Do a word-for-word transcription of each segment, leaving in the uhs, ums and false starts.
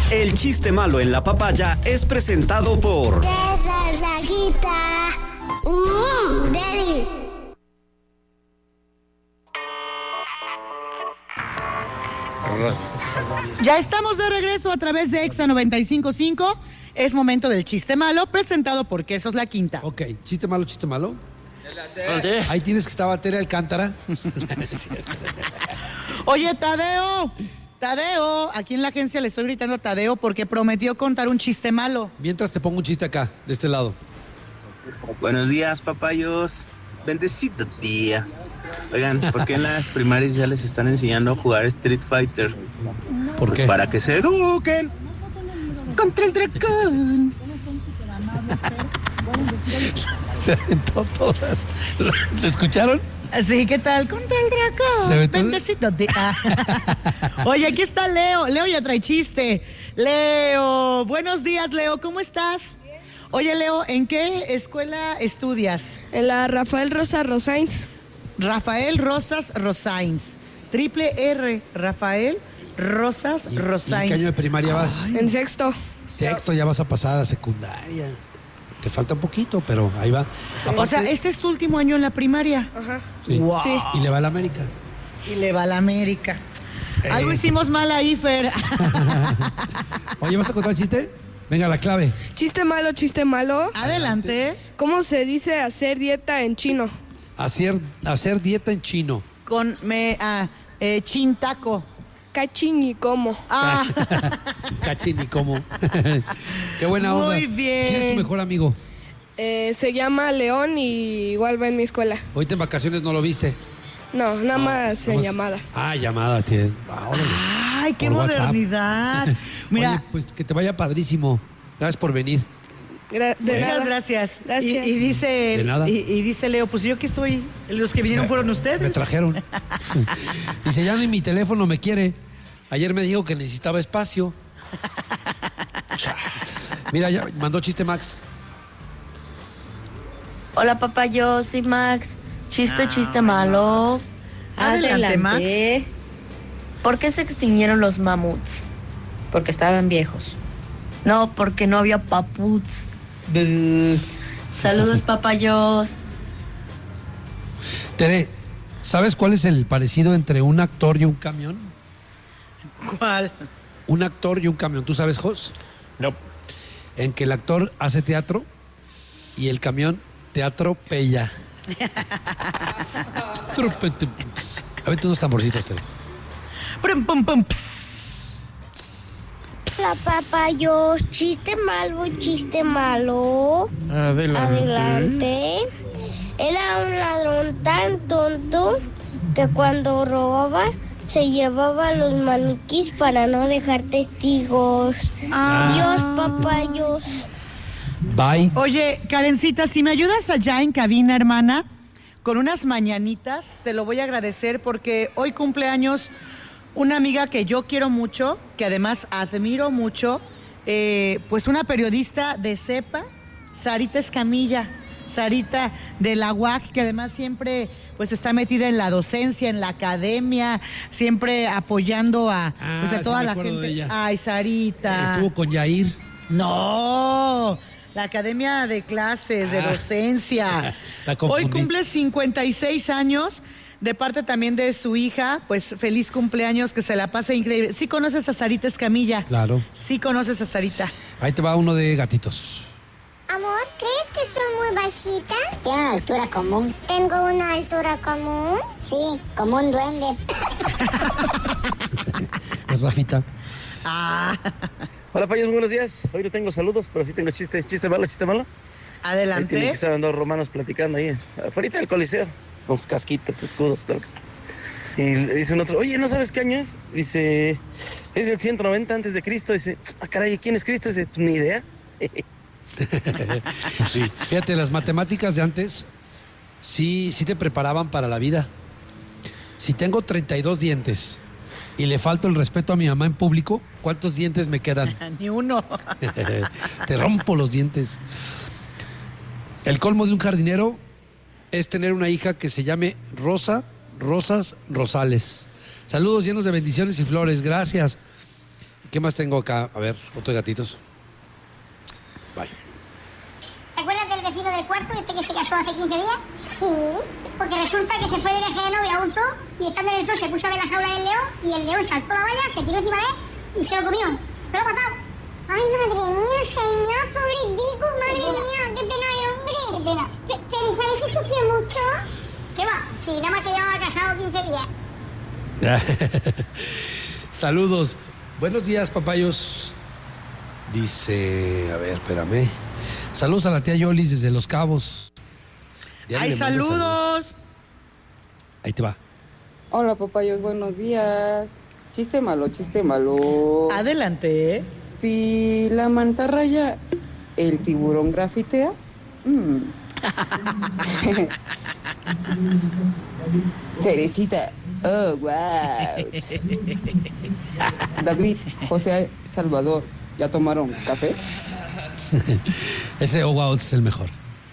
El chiste malo en la papaya es presentado por... ¡Esa laguita! ¡Mmm, Daddy! Ya estamos de regreso a través de Exa noventa y cinco punto cinco. Es momento del chiste malo, presentado por Quesos La Quinta. Ok, chiste malo, chiste malo. Ahí tienes que estaba Tere Alcántara. Oye, Tadeo, Tadeo, aquí en la agencia le estoy gritando a Tadeo porque prometió contar un chiste malo. Mientras te pongo un chiste acá, de este lado. Buenos días, papayos. Bendecito, tía. Oigan, ¿por qué en las primarias ya les están enseñando a jugar Street Fighter? ¿Por Pues qué? para que se eduquen contra el dragón. Se aventó todas. ¿Lo escucharon? Así, ¿qué tal? Contra el ¿Se dragón. aventó? Bendecito, tía. Oye, aquí está Leo. Leo ya trae chiste. Leo, buenos días, Leo. ¿Cómo estás? Oye, Leo, ¿en qué escuela estudias? En la Rafael Rosa Rosains. Rafael Rosas Rosains. Triple R, Rafael Rosas ¿Y, Rosains. ¿y qué año de primaria vas? En sexto. Sexto, ya vas a pasar a la secundaria. Te falta un poquito, pero ahí va. Aparte, O sea, este es tu último año en la primaria. Ajá. sí. Wow. Sí. Y le va a la América. Y le va a la América. Algo Eso. hicimos mal ahí, Fer. Oye, ¿vas a contar el chiste? Venga, la clave. Chiste malo, chiste malo. Adelante. ¿Cómo se dice hacer dieta en chino? Hacer, hacer dieta en chino. Con me, ah, eh, chintaco. Cachín y cómo. Ah, Cachín y cómo. Qué buena onda. Muy bien. ¿Quién es tu mejor amigo? Eh, se llama León y igual va en mi escuela. Ahorita en vacaciones no lo viste. No, nada más en Nomás- llamada. Ah, llamada, tiene. Ah, órale. ay, qué Por WhatsApp. modernidad. Mira, Oye, pues que te vaya padrísimo. Gracias por venir. Gra- de muchas nada. gracias. Gracias. Y, y dice, De nada. Y, y dice Leo, pues yo aquí estoy. Los que vinieron fueron ustedes. Me trajeron. Dice, ya ni mi teléfono me quiere. Ayer me dijo que necesitaba espacio. Mira, ya mandó chiste Max. Hola papá, yo soy Max. Chiste, chiste malo. Adelante, Max. ¿Por qué se extinguieron los mamuts? Porque estaban viejos. No, porque no había paputs. Buh. Saludos papayos. Tere, ¿sabes cuál es el parecido entre un actor y un camión? ¿Cuál? Un actor y un camión. ¿Tú sabes, Jos? No. En que el actor hace teatro y el camión te atropella. A ver, unos tamborcitos, Tere. Pum, pum, pum, ps. La papayos, chiste malo, chiste malo. Adelante. Adelante. Era un ladrón tan tonto que cuando robaba se llevaba los maniquís para no dejar testigos. Adiós, papayos. Bye. Oye, Karencita, si me ayudas allá en cabina, hermana, con unas mañanitas, te lo voy a agradecer porque hoy cumpleaños una amiga que yo quiero mucho, que además admiro mucho, eh, pues una periodista de CEPA, Sarita Escamilla. Sarita de la U A C, que además siempre pues está metida en la docencia, en la academia, siempre apoyando a, Ah, pues, a sí toda me la acuerdo gente. de ella. Ay, Sarita. Estuvo con Yair. No, la Academia de Clases, de Ah. Docencia. La confundí. Hoy cumple cincuenta y seis años, de parte también de su hija, pues feliz cumpleaños, que se la pase increíble. ¿Sí conoces a Sarita Escamilla? Claro. Sí conoces a Sarita. Ahí te va uno de gatitos. Amor, ¿crees que son muy bajitas? Tienen una altura común. ¿Tengo una altura común? Sí, como un duende. Es Rafita. Ah, Hola, payos, buenos días. Hoy no tengo saludos, pero sí tengo chistes. Chiste malo, chiste malo. Ahí tienen adelante. que estaban dos romanos platicando ahí, afuera del Coliseo, con sus casquitos, escudos, tal. Y le dice un otro, oye, ¿no sabes qué año es? Dice, es el ciento noventa antes de Cristo. Dice, ah, caray, ¿quién es Cristo? Dice, pues ni idea. Pues sí. Fíjate, las matemáticas de antes sí, sí te preparaban para la vida. Si tengo treinta y dos dientes y le falto el respeto a mi mamá en público, ¿cuántos dientes me quedan? Ni uno. Te rompo los dientes. El colmo de un jardinero es tener una hija que se llame Rosa, Rosas, Rosales. Saludos llenos de bendiciones y flores. Gracias. ¿Qué más tengo acá? A ver, otros gatitos. Bye. ¿Te acuerdas del vecino del cuarto, este que se casó hace quince días? Sí. Porque resulta que se fue de viaje de novia a un zoo y estando en el zoo se puso a ver la jaula del león y el león saltó la valla, se tiró encima de él y se lo comió. Se lo ha matado. Ay, madre mía, señor, pobre Diego, madre mía, qué pena de hombre. Qué pena. ¿Pero sabes que sufrió mucho? ¿Qué va? Sí, nada más que llevaba casado quince días. Saludos. Buenos días, papayos. Dice, a ver, espérame. Saludos a la tía Yolis desde Los Cabos. ¡Ay, saludos! saludos! Ahí te va. Hola, papayos, buenos días. Chiste malo, chiste malo. Adelante. Si la mantarraya, el tiburón grafitea. Mm. Teresita, oh, wow. David, José, Salvador, ¿ya tomaron café? Ese oh, wow es el mejor.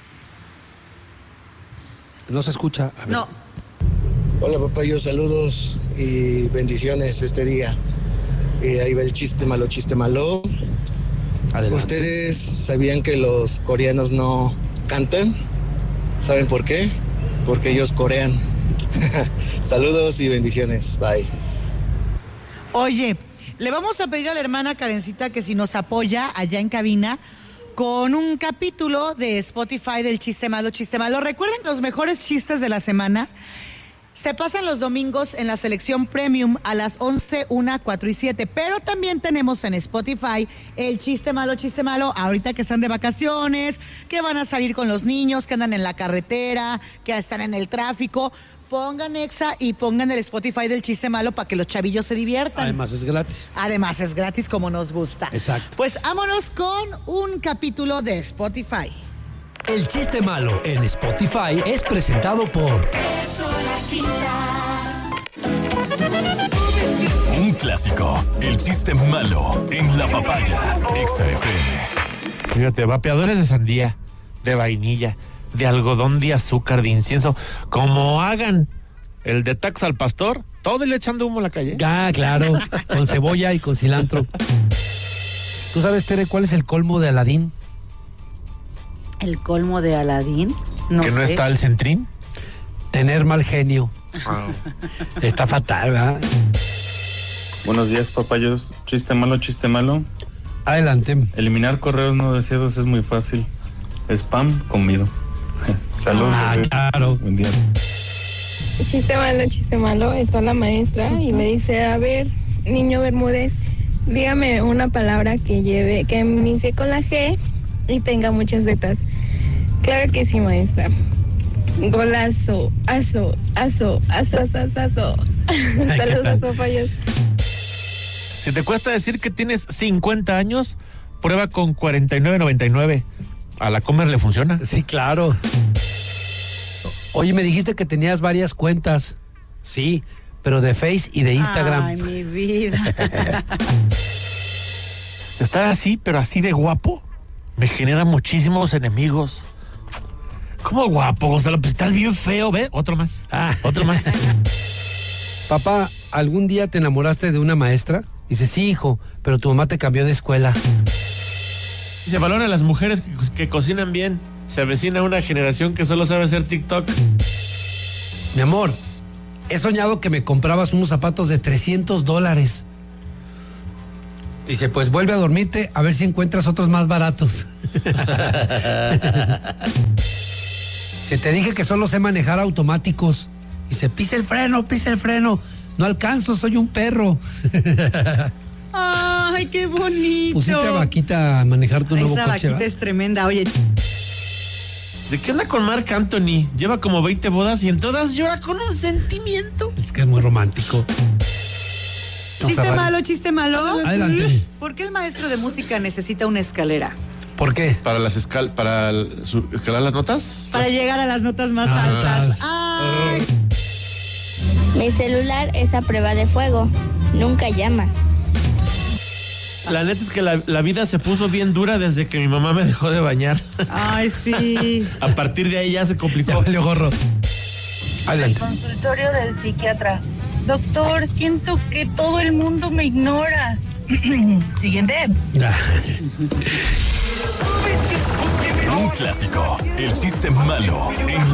No se escucha. A ver. No. Hola, papayos, saludos y bendiciones este día. Eh, ahí va el chiste malo, chiste malo. Adelante. ¿Ustedes sabían que los coreanos no cantan? ¿Saben por qué? Porque ellos corean. Saludos y bendiciones. Bye. Oye, le vamos a pedir a la hermana Karencita que si nos apoya allá en cabina con un capítulo de Spotify del chiste malo, chiste malo. ¿Recuerden los mejores chistes de la semana? Se pasan los domingos en la selección Premium a las once, una, cuatro y siete, pero también tenemos en Spotify el chiste malo, chiste malo, ahorita que están de vacaciones, que van a salir con los niños, que andan en la carretera, que están en el tráfico. Pongan Exa y pongan el Spotify del chiste malo para que los chavillos se diviertan. Además es gratis. Además es gratis como nos gusta. Exacto. Pues vámonos con un capítulo de Spotify. El chiste malo en Spotify es presentado por un clásico, el chiste malo en la papaya. Exa F M. Fíjate, vapeadores de sandía, de vainilla, de algodón de azúcar, de incienso, como hagan el de tacos al pastor, todo le echando humo a la calle. Ah, claro, con cebolla y con cilantro. ¿Tú sabes, Tere, cuál es el colmo de Aladín? ¿El colmo de Aladín? No ¿Que sé. no está el centrín? Tener mal genio. Ah. Está fatal, ¿verdad? Buenos días, papayos. Chiste malo, chiste malo. Adelante. Eliminar correos no deseados es muy fácil. Spam comido. Saludos. Ah, claro. Buen día. Chiste malo, chiste malo. Está la maestra y le dice, a ver, niño Bermúdez, dígame una palabra que lleve, que inicie con la G y tenga muchas zetas. Claro que sí, maestra. Golazo, aso, aso, aso, aso, aso, aso. Saludos, papayos. Si te cuesta decir que tienes cincuenta años, prueba con cuarenta y nueve noventa y nueve. A la Comer le funciona. Sí, claro. Oye, me dijiste que tenías varias cuentas. Sí, pero de Face y de Instagram. Ay, mi vida. Estar así, pero así de guapo, me genera muchísimos enemigos. ¿Cómo guapo, Gonzalo? Pues estás bien feo, ¿ve? Otro más. Ah, otro más. Papá, ¿algún día te enamoraste de una maestra? Dice, sí, hijo, pero tu mamá te cambió de escuela. Se valoran a las mujeres que, que cocinan bien. Se avecina una generación que solo sabe hacer TikTok. Mi amor, he soñado que me comprabas unos zapatos de trescientos dólares. Dice, pues vuelve a dormirte a ver si encuentras otros más baratos. Se te dije que solo sé manejar automáticos. Dice, pisa el freno, pisa el freno. No alcanzo, soy un perro. Ay, qué bonito. Pusiste a Vaquita a manejar tu Ay, nuevo esa coche, Vaquita ¿va? es tremenda, oye. ¿De qué anda con Marc Anthony? Lleva como veinte bodas y en todas llora con un sentimiento. Es que es muy romántico. No, Chiste Ferrari. malo, chiste malo. Adelante. ¿Por qué el maestro de música necesita una escalera? ¿Por qué? Para las escal para el- su- escalar las notas. Para llegar a las notas más Ah. altas. Ay. Mi celular es a prueba de fuego. Nunca llamas. La neta es que la, la vida se puso bien dura desde que mi mamá me dejó de bañar. Ay, sí. A partir de ahí ya se complicó. Ya valió gorro. Adelante. Consultorio del psiquiatra. Doctor, siento que todo el mundo me ignora. Siguiente. Un clásico, el chiste malo en